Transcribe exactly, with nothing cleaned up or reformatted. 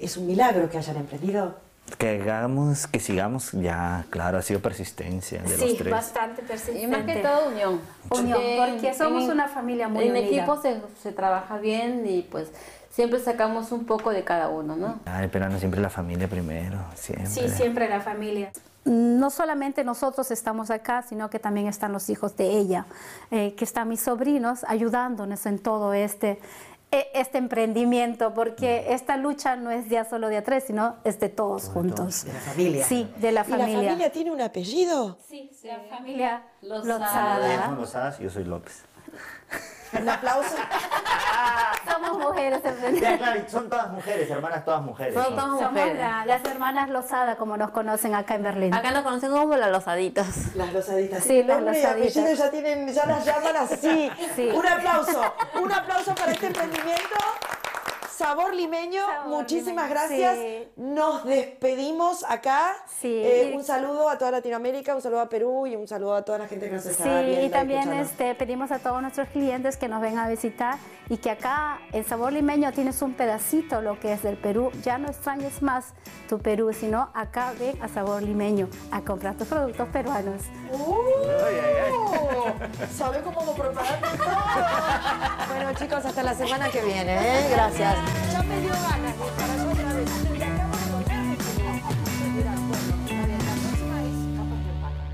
es un milagro que hayan emprendido. Que hagamos, que sigamos, ya, claro, ha sido persistencia de sí, los tres. bastante persistente. Y más que todo unión. Unión, porque, porque somos en, una familia muy en unida. En equipo se, se trabaja bien y pues siempre sacamos un poco de cada uno, ¿no? Ay, pero no siempre la familia primero, siempre. Sí, siempre la familia. No solamente nosotros estamos acá, sino que también están los hijos de ella, eh, que están mis sobrinos ayudándonos en todo este, este emprendimiento, porque esta lucha no es ya solo de a tres, sino es de todos de juntos. Todos, de la familia. Sí, de la familia. ¿Y la familia tiene un apellido? Sí, sí. La familia Lozada. Lozada. Son Lozadas y yo soy López. Un aplauso. Somos mujeres Ya, emprendedoras. claro, son todas mujeres, hermanas todas mujeres. Son son. todas Somos mujeres. la- las hermanas Lozada, como nos conocen acá en Berlín. Acá nos conocen como las losaditas. Las losaditas. Sí, las Nombre y losaditas. apellido ya tienen, ya las llaman así. Sí. Un aplauso, un aplauso para este emprendimiento. Sabor Limeño, Sabor muchísimas Limeño, gracias. sí. Nos despedimos acá. Sí. Eh, un saludo a toda Latinoamérica, un saludo a Perú y un saludo a toda la gente que nos está Sí, viendo. y también escuchando. este, pedimos a todos nuestros clientes que nos vengan a visitar y que acá en Sabor Limeño tienes un pedacito lo que es del Perú. Ya no extrañes más tu Perú, sino acá ven a Sabor Limeño a comprar tus productos peruanos. ¡Uh! ¿Sabe cómo prepararte todo? Bueno, chicos, hasta la semana que viene, ¿eh? Gracias. Ya me dio ganas de estar otra vez.